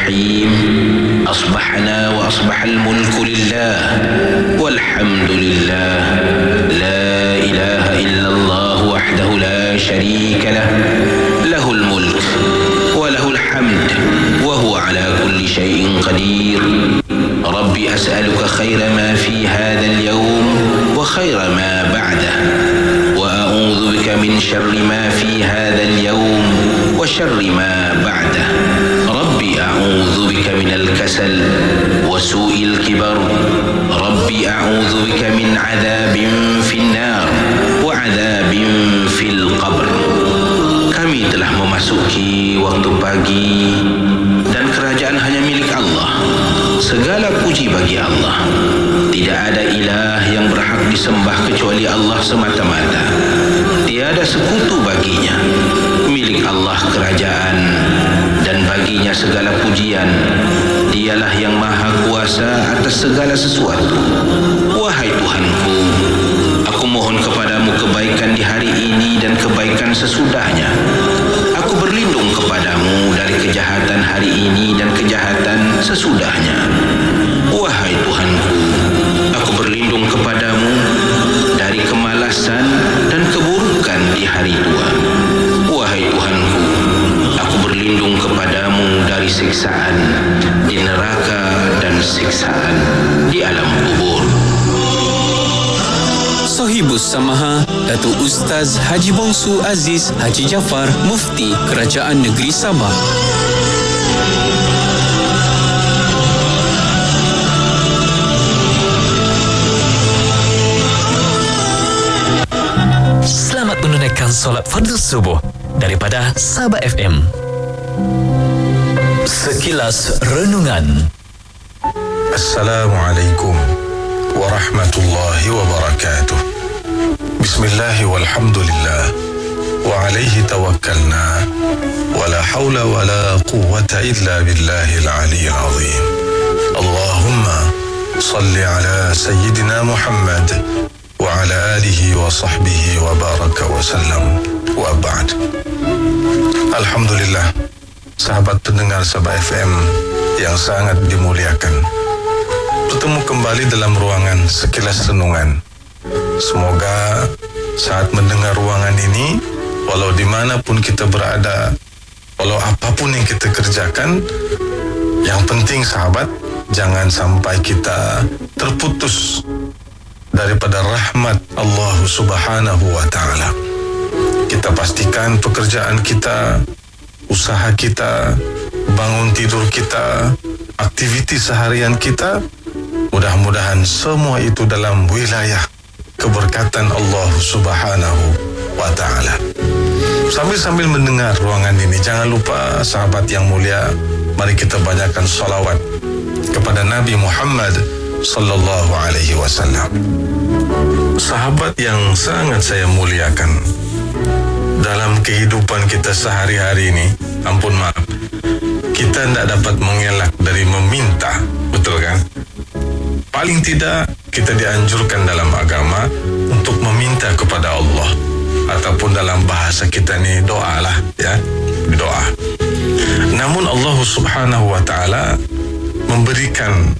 الرحيم أصبحنا وأصبح الملك لله والحمد لله لا إله إلا الله وحده لا شريك له له الملك وله الحمد وهو على كل شيء قدير ربي أسألك خير ما في هذا اليوم وخير ما بعده وأعوذ بك من شر ما في هذا اليوم وشر ما بعده ربي أعوذ بك من الكسل وسوء الكبر ربي أعوذ بك من عذاب في النار وعذاب في القبر. Kami telah memasuki waktu pagi dan kerajaan hanya milik Allah. Segala puji bagi Allah. Tidak ada ilah yang berhak disembah kecuali Allah semata-mata. Tiada sekutu baginya. Milik Allah kerajaan dan baginya segala pujian. Dialah yang maha kuasa atas segala sesuatu. Wahai Tuhanku, aku mohon kepadamu kebaikan di hari ini dan kebaikan sesudahnya. Aku berlindung kepadamu dari kejahatan hari ini dan kejahatan sesudahnya. Wahai Tuhanku, aku berlindung kepadamu dari kemalasan dan keburukan di hari tua. Wahai Tuhanku, aku berlindung kepadamu dari siksaan di neraka dan siksaan di alam kubur. Sohibus Samaha Datuk Ustaz Haji Bongsu Aziz Haji Jaafar Mufti Kerajaan Negeri Sabah. Selamat menunaikan solat fardu subuh daripada Sabah FM. Sekilas renungan. Assalamualaikum warahmatullahi wabarakatuh. Bismillah walhamdulillah wa alaihi tawakkalna wa la hawla wa la quwwata illa billahil aliyyil azim. Allahumma salli ala sayyidina Muhammad wa ala alihi wa sahbihi wa baraka wa sallam wa ba'd. Alhamdulillah, sahabat pendengar Sabah FM yang sangat dimuliakan, bertemu kembali dalam ruangan sekilas renungan. Semoga saat mendengar ruangan ini, walau dimanapun kita berada, walau apapun yang kita kerjakan, yang penting sahabat, jangan sampai kita terputus daripada rahmat Allah Subhanahu wa ta'ala. Kita pastikan pekerjaan kita, usaha kita, bangun tidur kita, aktiviti seharian kita, mudah-mudahan semua itu dalam wilayah keberkatan Allah Subhanahu wa ta'ala. Sambil-sambil mendengar ruangan ini, jangan lupa sahabat yang mulia, mari kita banyakkan salawat kepada Nabi Muhammad sallallahu alaihi wasallam. Sahabat yang sangat saya muliakan, dalam kehidupan kita sehari-hari ini, ampun maaf, kita tidak dapat mengelak dari meminta, betul kan? Paling tidak kita dianjurkan dalam agama untuk meminta kepada Allah, ataupun dalam bahasa kita ni doa lah, ya, doa. Namun Allah Subhanahu wa ta'ala memberikan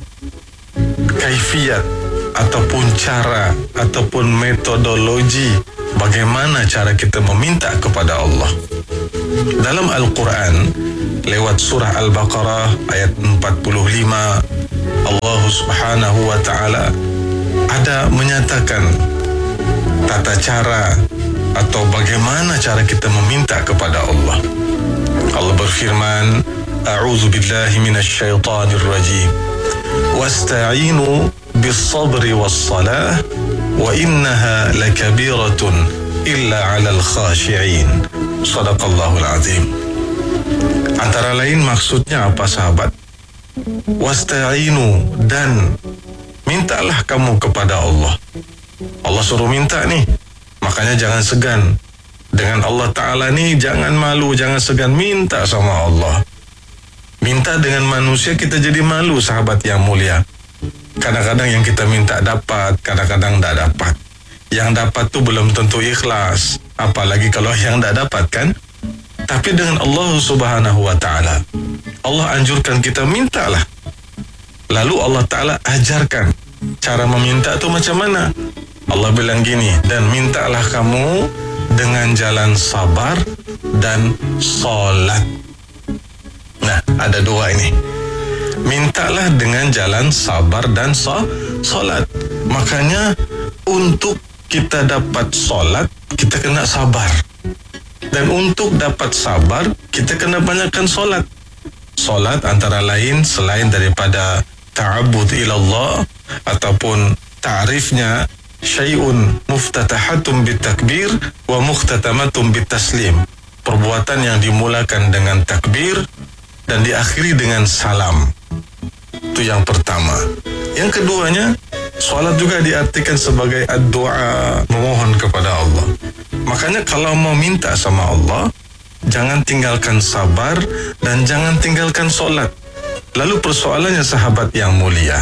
kaifiat ataupun cara ataupun metodologi bagaimana cara kita meminta kepada Allah. Dalam Al-Quran, lewat surah Al-Baqarah ayat 45, Allah Subhanahu wa ta'ala ada menyatakan tata cara atau bagaimana cara kita meminta kepada Allah. Allah berfirman, A'udzu billahi minasyaitonir rajim. Wasta'inu bis-sabri was-salah wa innaha lakabiratun illa 'alal khashi'in. Shadaqallahul azim. Antara lain maksudnya apa sahabat? Wasta'inu, dan mintalah kamu kepada Allah. Allah suruh minta nih, makanya jangan segan. Dengan Allah Ta'ala nih jangan malu, jangan segan, minta sama Allah. Minta dengan manusia kita jadi malu sahabat yang mulia. Kadang-kadang yang kita minta dapat, kadang-kadang tak dapat. Yang dapat tuh belum tentu ikhlas, apalagi kalau yang tak dapat kan. Tapi dengan Allah Subhanahu wa ta'ala, Allah anjurkan kita mintalah. Lalu Allah Ta'ala ajarkan cara meminta itu macam mana. Allah bilang gini, dan mintalah kamu dengan jalan sabar dan solat. Nah, ada dua ini. Mintalah dengan jalan sabar dan solat. Makanya untuk kita dapat solat, kita kena sabar. Dan untuk dapat sabar, kita kena banyakkan solat. Solat antara lain selain daripada ta'abbud ilallah ataupun ta'rifnya syai'un muftatahatum bitakbir wa mukhtatamatum bitaslim. Perbuatan yang dimulakan dengan takbir dan diakhiri dengan salam. Itu yang pertama. Yang keduanya, solat juga diartikan sebagai doa, memohon kepada Allah. Makanya kalau mau minta sama Allah, jangan tinggalkan sabar dan jangan tinggalkan solat. Lalu persoalannya sahabat yang mulia,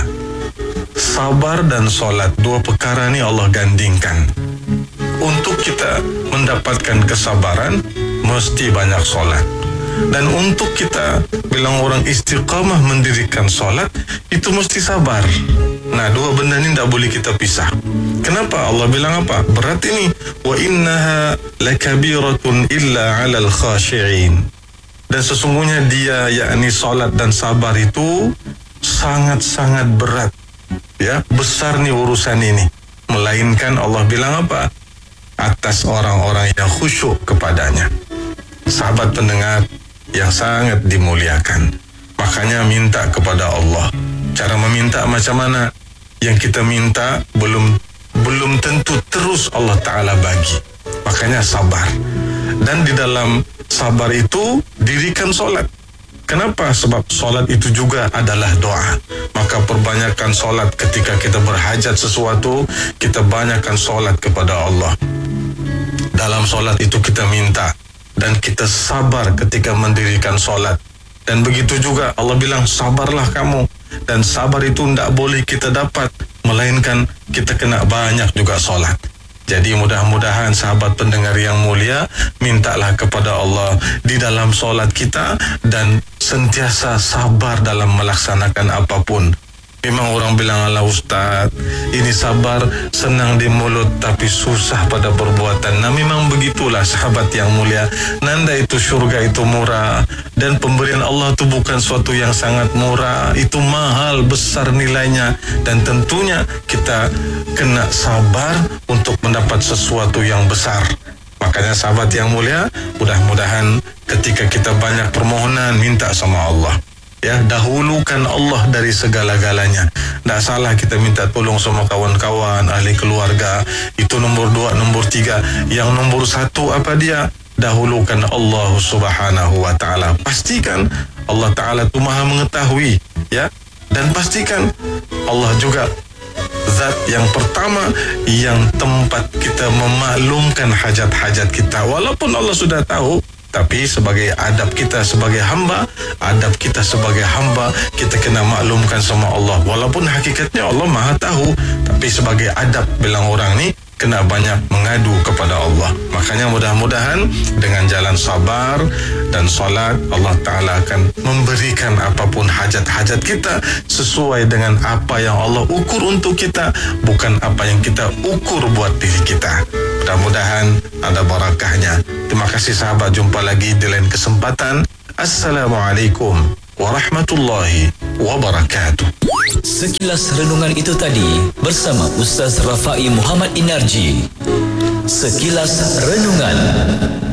sabar dan solat, dua perkara ni Allah gandingkan. Untuk kita mendapatkan kesabaran, mesti banyak solat. Dan untuk kita bilang orang istiqamah mendirikan solat, itu mesti sabar. Nah, dua benda ni tak boleh kita pisah. Kenapa? Allah bilang apa? Berat ini. Wa innaha lakabiratun illa 'alal khashi'in. Dan sesungguhnya dia, yakni solat dan sabar itu sangat-sangat berat. Ya, besar ni urusan ini. Melainkan Allah bilang apa? Atas orang-orang yang khusyuk kepadanya. Sahabat pendengar yang sangat dimuliakan, makanya minta kepada Allah. Cara meminta macam mana? Yang kita minta belum tentu terus Allah Ta'ala bagi. Makanya sabar. Dan di dalam sabar itu dirikan solat. Kenapa? Sebab solat itu juga adalah doa. Maka perbanyakkan solat ketika kita berhajat sesuatu, kita banyakkan solat kepada Allah. Dalam solat itu kita minta. Dan kita sabar ketika mendirikan solat. Dan begitu juga Allah bilang, sabarlah kamu. Dan sabar itu tidak boleh kita dapat, melainkan kita kena banyak juga solat. Jadi mudah-mudahan sahabat pendengar yang mulia, mintalah kepada Allah di dalam solat kita dan sentiasa sabar dalam melaksanakan apapun. Memang orang bilang, ala Ustaz, ini sabar senang di mulut tapi susah pada perbuatan. Nah, memang begitulah sahabat yang mulia. Nanda itu syurga itu murah, dan pemberian Allah itu bukan suatu yang sangat murah. Itu mahal, besar nilainya. Dan tentunya kita kena sabar untuk mendapat sesuatu yang besar. Makanya sahabat yang mulia, mudah-mudahan ketika kita banyak permohonan, minta sama Allah. Ya, dahulukan Allah dari segala-galanya. Tak salah kita minta tolong sama kawan-kawan, ahli keluarga. Itu nombor 2, nombor 3. Yang nombor 1 apa dia? Dahulukan Allah Subhanahu wa ta'ala. Pastikan Allah Ta'ala itu maha mengetahui. Ya, dan pastikan Allah juga zat yang pertama yang tempat kita memaklumkan hajat-hajat kita. Walaupun Allah sudah tahu, tapi sebagai adab kita sebagai hamba, kita kena maklumkan sama Allah. Walaupun hakikatnya Allah maha tahu, tapi sebagai adab bilang orang ni kena banyak mengadu kepada Allah. Makanya mudah-mudahan dengan jalan sabar dan solat, Allah Ta'ala akan memberikan apapun hajat-hajat kita sesuai dengan apa yang Allah ukur untuk kita, bukan apa yang kita ukur buat diri kita. Mudah-mudahan ada barakahnya. Terima kasih sahabat, jumpa lagi di lain kesempatan. Assalamualaikum warahmatullahi wabarakatuh. Sekilas renungan itu tadi bersama Ustaz Rafai Muhammad Inarji. Sekilas renungan.